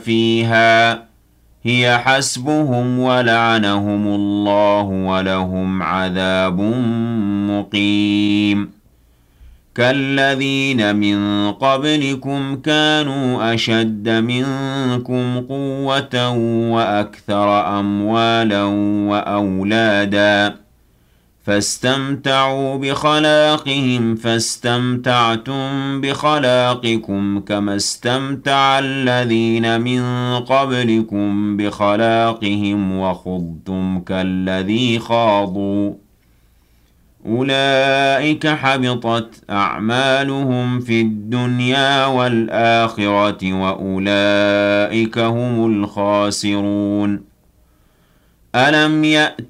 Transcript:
فيها هي حسبهم ولعنهم الله ولهم عذاب مقيم كالذين من قبلكم كانوا أشد منكم قوة وأكثر أموالا وأولادا فاستمتعوا بخلاقهم فاستمتعتم بخلاقكم كما استمتع الذين من قبلكم بخلاقهم وخضتم كالذي خاضوا أولئك حبطت أعمالهم في الدنيا والآخرة وأولئك هم الخاسرون ألم يأت